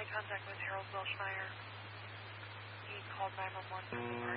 contact with Harold Wilshire. He called 911 from the party.